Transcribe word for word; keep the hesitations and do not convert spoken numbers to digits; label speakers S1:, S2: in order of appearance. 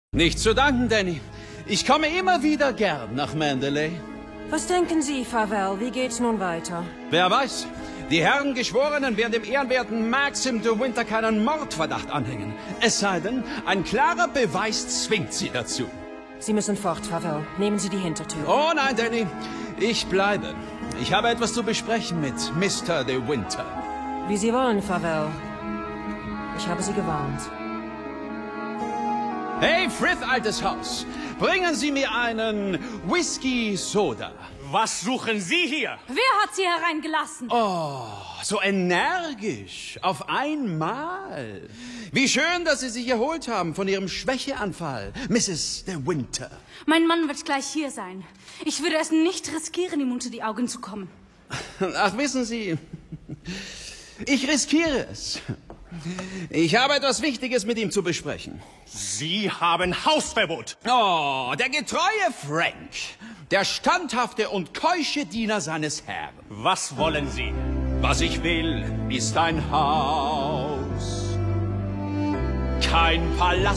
S1: Nicht zu danken, Danny. Ich komme immer wieder gern nach Mandalay.
S2: Was denken Sie, Favell? Wie geht's nun weiter?
S1: Wer weiß. Die Herren Geschworenen werden dem ehrenwerten Maxim de Winter keinen Mordverdacht anhängen. Es sei denn, ein klarer Beweis zwingt sie dazu.
S2: Sie müssen fort, Favell. Nehmen Sie die Hintertür.
S1: Oh nein, Danny. Ich bleibe. Ich habe etwas zu besprechen mit Mister de Winter.
S2: Wie Sie wollen, Favell. Ich habe Sie gewarnt.
S1: Hey, Frith, altes Haus. Bringen Sie mir einen Whisky-Soda.
S3: Was suchen Sie hier?
S4: Wer hat Sie hereingelassen?
S1: Oh, so energisch. Auf einmal. Wie schön, dass Sie sich erholt haben von Ihrem Schwächeanfall, Misses de Winter.
S4: Mein Mann wird gleich hier sein. Ich würde es nicht riskieren, ihm unter die Augen zu kommen.
S1: Ach, wissen Sie, ich riskiere es. Ich habe etwas Wichtiges mit ihm zu besprechen.
S3: Sie haben Hausverbot.
S1: Oh, der getreue Frank. Der standhafte und keusche Diener seines Herrn.
S3: Was wollen Sie?
S1: Was ich will, ist ein Haus. Kein Palast.